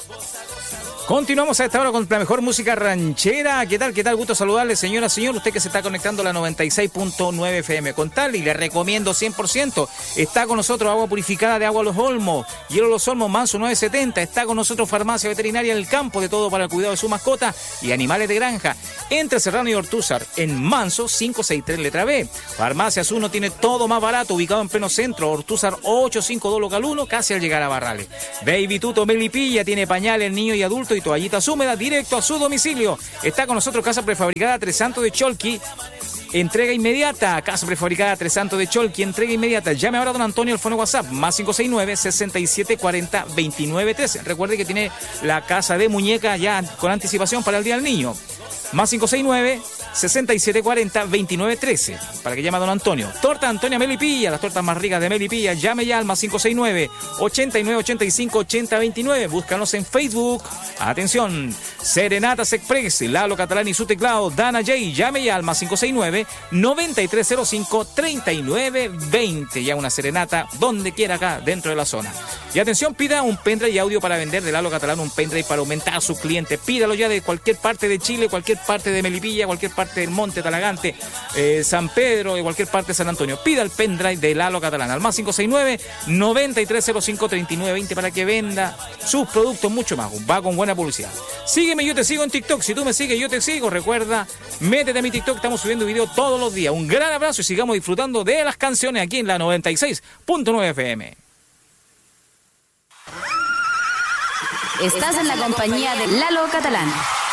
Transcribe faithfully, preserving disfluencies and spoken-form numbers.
Continuamos a esta hora con la mejor música ranchera. ¿Qué tal? ¿Qué tal? Gusto saludarle, señora, señor. Usted que se está conectando a la noventa y seis punto nueve F M. Con tal, y le recomiendo cien por ciento. Está con nosotros agua purificada de Agua Los Olmos. Hielo Los Olmos, Manso nueve setenta. Está con nosotros farmacia veterinaria en el campo, de todo para el cuidado de su mascota y animales de granja. Entre Serrano y Ortúzar, en Manso quinientos sesenta y tres, letra B. Farmacias uno tiene todo más barato, ubicado en pleno centro. Ortúzar ochocientos cincuenta y dos, local uno, casi al llegar a Barrales. Baby Tuto Melipilla tiene pañales, niño y adulto y toallitas húmedas directo a su domicilio. Está con nosotros Casa Prefabricada Tres Santos de Cholqui. Entrega inmediata. Casa Prefabricada Tres Santos de Cholqui. Entrega inmediata. Llame ahora a don Antonio al fono WhatsApp. Más cinco seis nueve, seis siete cuatro cero, dos nueve uno tres. Recuerde que tiene la casa de muñeca ya con anticipación para el Día del Niño. Más cinco seis nueve, seis siete cuatro cero, dos nueve uno tres. Para que llame a don Antonio. Torta Antonia Melipilla. Las tortas más ricas de Melipilla. Llame ya al más cinco seis nueve, ochenta y nueve ochenta y cinco ochenta veintinueve. Búscanos en Facebook. Atención. Serenatas Express. Lalo Catalán y su teclado. Dana J. Llame ya al más cinco seis nueve, noventa y tres cero cinco, treinta y nueve veinte. Ya una serenata donde quiera acá dentro de la zona. Y atención, pida un pendrive y audio para vender de Lalo Catalán, un pendrive para aumentar a sus clientes. Pídalo ya de cualquier parte de Chile, cualquier parte de Melipilla, cualquier parte del Monte Talagante, eh, San Pedro, de cualquier parte de San Antonio. Pida el pendrive de Lalo Catalán al más cinco seis nueve, noventa y tres cero cinco, treinta y nueve veinte para que venda sus productos mucho más. Va con buena publicidad. Sígueme, yo te sigo en TikTok. Si tú me sigues, yo te sigo. Recuerda, métete a mi TikTok. Estamos subiendo videos todos los días. Un gran abrazo y sigamos disfrutando de las canciones aquí en la noventa y seis punto nueve F M. Estás en la compañía de Lalo Catalán.